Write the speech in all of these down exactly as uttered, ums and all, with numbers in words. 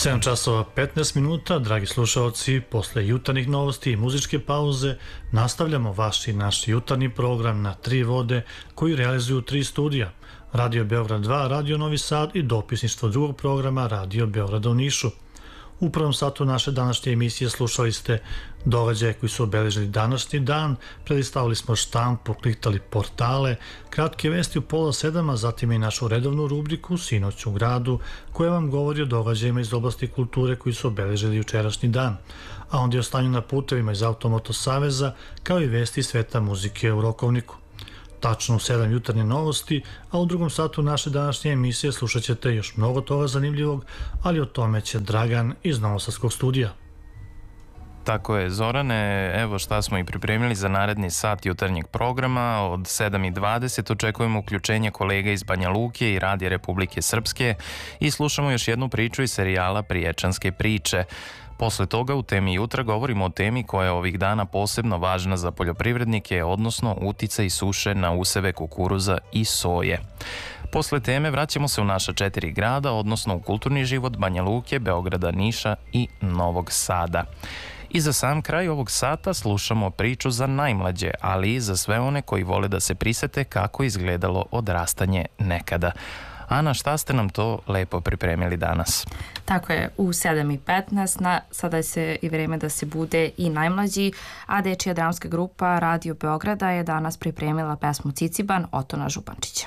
sedam časova petnaest minuta, dragi slušalci, posle jutarnjih novosti i muzičke pauze nastavljamo vaš i naš jutarnji program na tri vode koji realizuju tri studija. Radio Beograd dva, Radio Novi Sad i dopisništvo drugog programa Radio Beograda u Nišu. U prvom satu naše današnje emisije slušali ste događaje koji su obeležili današnji dan, prelistavili smo štampu, kliktali portale, kratke vesti u pola sedama, zatim i našu redovnu rubriku Sinoć u gradu, koja vam govori o događajima iz oblasti kulture koji su obeležili jučerašnji dan, a onda je o stanju na putevima iz Automoto Saveza, kao i vesti iz sveta muzike u Rokovniku. Tačno u sedam jutarnje novosti, a u drugom satu naše današnje emisije slušat ćete još mnogo toga zanimljivog, ali o tome će Dragan iz Novosadskog studija. Tako je, Zorane, evo šta smo i pripremili za naredni sat jutarnjeg programa. Od sedam i dvadeset očekujemo uključenje kolega iz Banja Luke i Radija Republike Srpske i slušamo još jednu priču iz serijala Priječanske priče. Posle toga u temi jutra govorimo o temi koja je ovih dana posebno važna za poljoprivrednike, odnosno uticaj suše na useve kukuruza i soje. Posle teme vraćamo se u naša četiri grada, odnosno u kulturni život Banja Luke, Beograda, Niša i Novog Sada. I za sam kraj ovog sata slušamo priču za najmlađe, ali i za sve one koji vole da se prisete kako izgledalo odrastanje nekada. Ana, šta ste nam to lepo pripremili danas? Tako je, u sedam i petnaest, na, sada je se i vreme da se bude i najmlađi, a dečija dramska grupa Radio Beograda je danas pripremila pesmu Ciciban Otona Župančića.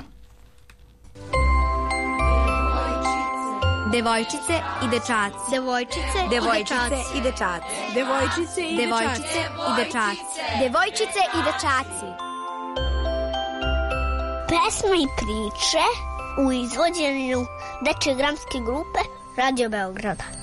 Devojčice i dečaci. Devojčice, devojčice i dečaci. Devojčice i devojčice i dečaci. Devojčice i dečaci. Pesme i priče u izvođenju dečje dramske grupe Radio Beograda.